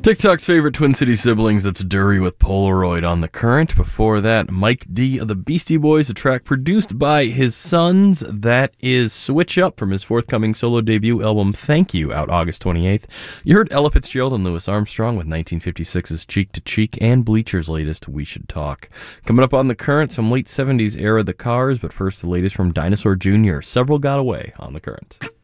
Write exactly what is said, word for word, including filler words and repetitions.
TikTok's favorite Twin City siblings, that's Dury with Polaroid on The Current. Before that, Mike D of the Beastie Boys, a track produced by his sons. That is Switch Up from his forthcoming solo debut album, Thank You, out August twenty-eighth. You heard Ella Fitzgerald and Louis Armstrong with nineteen fifty-six's Cheek to Cheek and Bleacher's latest We Should Talk. Coming up on The Current, some late seventies era The Cars, but first the latest from Dinosaur Junior Several Got Away on The Current.